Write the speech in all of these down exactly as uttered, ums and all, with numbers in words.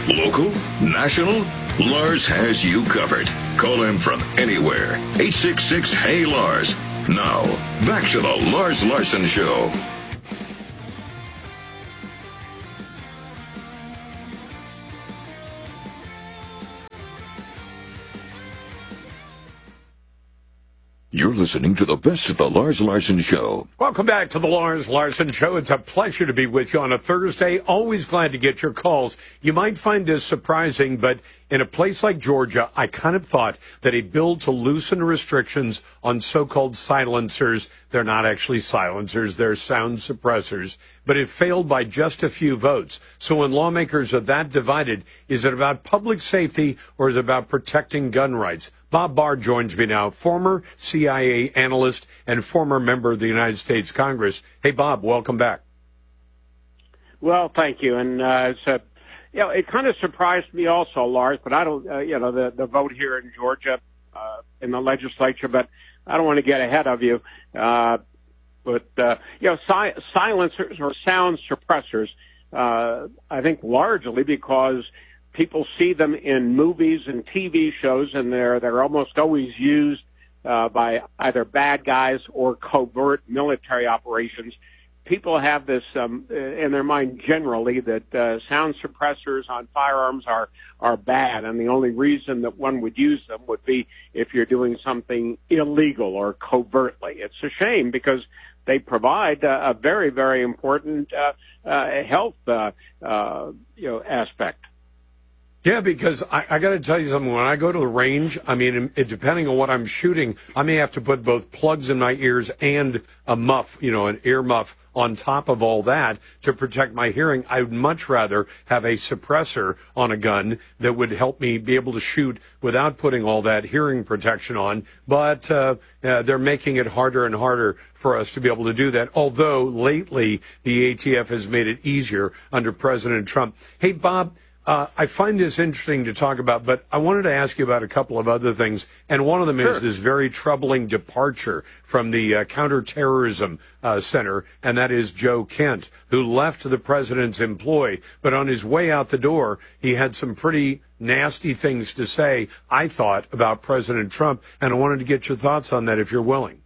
Local? National? Lars has you covered. Call him from anywhere. eight six six, H E Y, Lars. Now, back to the Lars Larson Show. You're listening to the best of the Lars Larson Show. Welcome back to the Lars Larson Show. It's a pleasure to be with you on a Thursday. Always glad to get your calls. You might find this surprising, but in a place like Georgia, I kind of thought that a bill to loosen restrictions on so-called silencers, they're not actually silencers, they're sound suppressors, but it failed by just a few votes. So when lawmakers are that divided, is it about public safety or is it about protecting gun rights? Bob Barr joins me now, former C I A analyst and former member of the United States Congress. Hey, Bob, welcome back. Well, thank you. And uh, it's a, you know, it kind of surprised me also, Lars, but I don't, uh, you know, the, the vote here in Georgia uh, in the legislature, but I don't want to get ahead of you. Uh, but, uh, you know, si- silencers or sound suppressors, uh, I think largely because people see them in movies and T V shows, and they're they're almost always used uh, by either bad guys or covert military operations. People have this um, in their mind generally that uh, sound suppressors on firearms are are bad, and the only reason that one would use them would be if you're doing something illegal or covertly. It's a shame because they provide uh, a very, very important uh, uh, health uh, uh, you know aspect. Yeah, because I, I got to tell you something. When I go to the range, I mean, it, depending on what I'm shooting, I may have to put both plugs in my ears and a muff, you know, an ear muff on top of all that to protect my hearing. I would much rather have a suppressor on a gun that would help me be able to shoot without putting all that hearing protection on. But uh, uh, they're making it harder and harder for us to be able to do that, although lately the A T F has made it easier under President Trump. Hey, Bob, Uh, I find this interesting to talk about, but I wanted to ask you about a couple of other things. And one of them sure. is this very troubling departure from the uh, Counterterrorism uh, Center, and that is Joe Kent, who left the president's employ. But on his way out the door, he had some pretty nasty things to say, I thought, about President Trump. And I wanted to get your thoughts on that, if you're willing.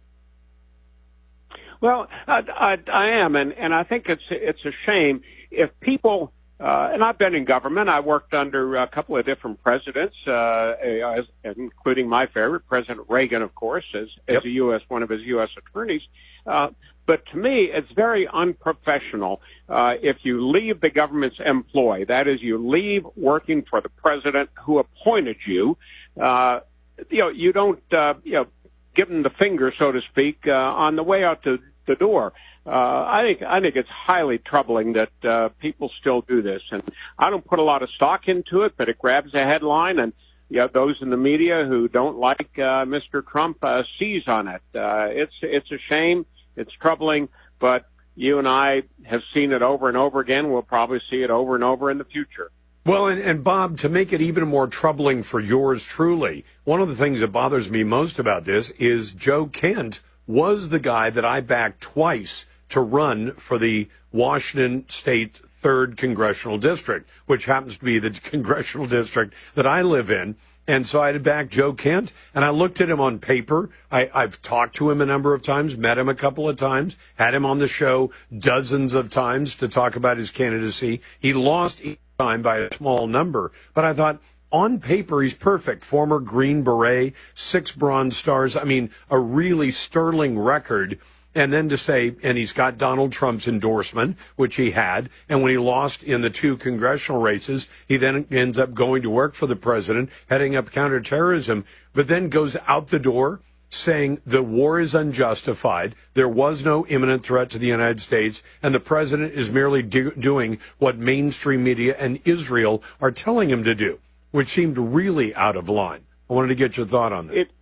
Well, I, I, I am, and, and I think it's it's a shame if people. Uh, and I've been in government. I worked under a couple of different presidents, uh, as, including my favorite, President Reagan, of course, as, yep. as a U S one of his U S attorneys. Uh, but to me, it's very unprofessional uh, if you leave the government's employ. That is, you leave working for the president who appointed you. Uh, you know, you don't, uh, you know, give him the finger, so to speak, uh, on the way out to the door. Uh, I think I think it's highly troubling that uh, people still do this, and I don't put a lot of stock into it, but it grabs a headline, and you know, those in the media who don't like uh, Mister Trump uh, seize on it. Uh, it's it's a shame, it's troubling, but you and I have seen it over and over again. We'll probably see it over and over in the future. Well, and, and Bob, to make it even more troubling for yours truly, one of the things that bothers me most about this is Joe Kent was the guy that I backed twice to run for the Washington State third Congressional District, which happens to be the congressional district that I live in. And so I had to back Joe Kent, and I looked at him on paper. I, I've talked to him a number of times, met him a couple of times, had him on the show dozens of times to talk about his candidacy. He lost each time by a small number, but I thought, on paper, he's perfect. Former Green Beret, six Bronze Stars. I mean, a really sterling record. And then to say, and he's got Donald Trump's endorsement, which he had. And when he lost in the two congressional races, he then ends up going to work for the president, heading up counterterrorism, but then goes out the door saying the war is unjustified. There was no imminent threat to the United States, and the president is merely do- doing what mainstream media and Israel are telling him to do, which seemed really out of line. I wanted to get your thought on that. It,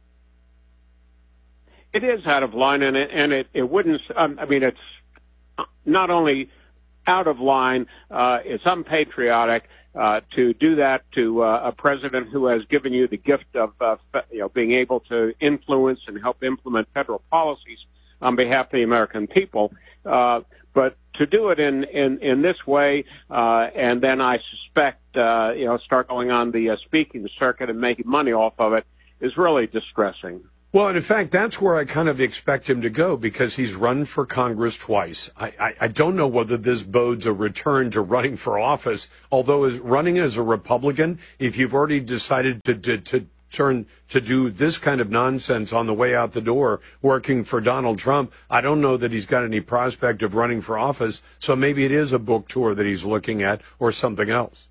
it is out of line, and it, and it, it wouldn't, um, I mean, it's not only out of line, uh, it's unpatriotic uh, to do that to uh, a president who has given you the gift of, uh, you know, being able to influence and help implement federal policies on behalf of the American people. Uh, but to do it in, in, in this way, uh, and then I suspect, uh, you know, start going on the uh, speaking circuit and making money off of it is really distressing. Well, and in fact, that's where I kind of expect him to go, because he's run for Congress twice. I, I, I don't know whether this bodes a return to running for office, although as running as a Republican, if you've already decided to, to, to turn to do this kind of nonsense on the way out the door, working for Donald Trump, I don't know that he's got any prospect of running for office. So maybe it is a book tour that he's looking at, or something else.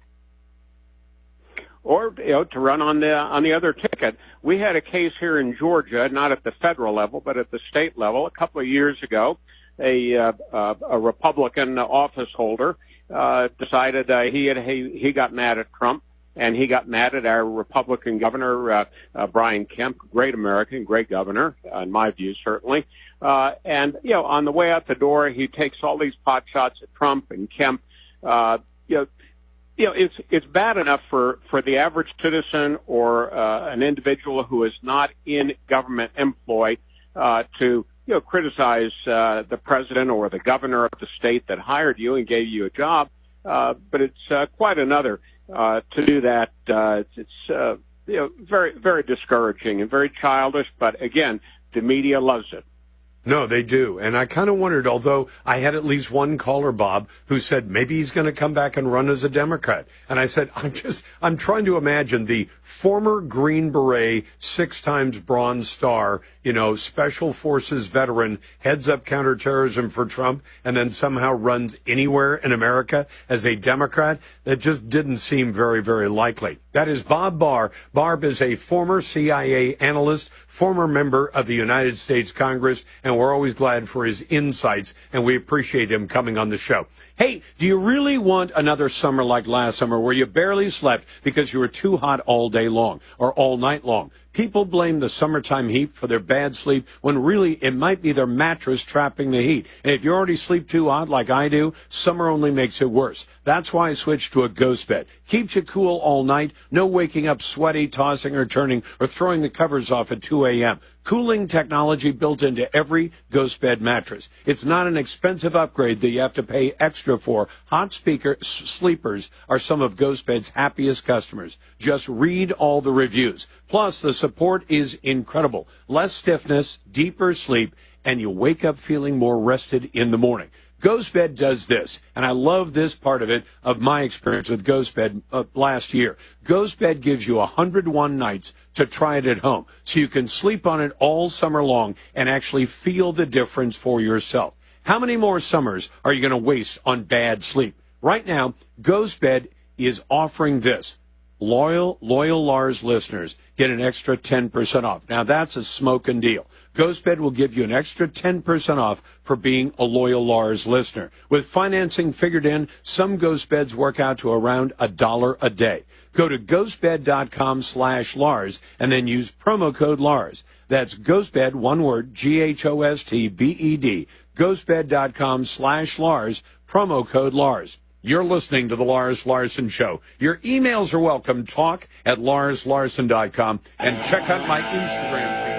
Or, you know, to run on the on the other ticket. We had a case here in Georgia, not at the federal level, but at the state level, a couple of years ago. A uh, uh, a Republican office holder uh, decided uh, he had he, he got mad at Trump, and he got mad at our Republican governor, uh, uh, Brian Kemp, great American, great governor, uh, in my view, certainly. Uh, and you know, on the way out the door, he takes all these pot shots at Trump and Kemp. Uh, you know. You know, it's it's bad enough for, for the average citizen or uh, an individual who is not in government employ uh, to you know criticize uh, the president or the governor of the state that hired you and gave you a job. Uh, but it's uh, quite another uh, to do that. Uh, it's it's uh, you know very very discouraging and very childish. But again, the media loves it. No, they do. And I kind of wondered, although I had at least one caller, Bob, who said maybe he's going to come back and run as a Democrat. And I said, I'm just, I'm trying to imagine the former Green Beret, six times Bronze Star, you know, Special Forces veteran, heads up counterterrorism for Trump, and then somehow runs anywhere in America as a Democrat. That just didn't seem very, very likely. That is Bob Barr. Barb is a former C I A analyst, former member of the United States Congress, and we're always glad for his insights, and we appreciate him coming on the show. Hey, do you really want another summer like last summer where you barely slept because you were too hot all day long or all night long? People blame the summertime heat for their bad sleep when really it might be their mattress trapping the heat. And if you already sleep too hot like I do, summer only makes it worse. That's why I switched to a Ghost Bed. Keeps you cool all night, no waking up sweaty, tossing or turning, or throwing the covers off at two a.m. Cooling technology built into every Ghost Bed mattress. It's not an expensive upgrade that you have to pay extra for. Hot speaker sleepers are some of Ghost Bed's happiest customers. Just read all the reviews. Plus, the support is incredible. Less stiffness, deeper sleep, and you wake up feeling more rested in the morning. Ghost Bed does this, and I love this part of it, of my experience with Ghost Bed uh, last year. Ghost Bed gives you one hundred one nights to try it at home, so you can sleep on it all summer long and actually feel the difference for yourself. How many more summers are you going to waste on bad sleep? Right now, Ghost Bed is offering this. Loyal, loyal Lars listeners get an extra ten percent off. Now, that's a smoking deal. GhostBed will give you an extra ten percent off for being a loyal Lars listener. With financing figured in, some GhostBeds work out to around a dollar a day. Go to ghostbed.com slash Lars and then use promo code Lars. That's GhostBed, one word, G H O S T B E D, ghostbed.com slash Lars, promo code Lars. You're listening to the Lars Larson Show. Your emails are welcome. Talk at lars larson dot com and check out my Instagram page.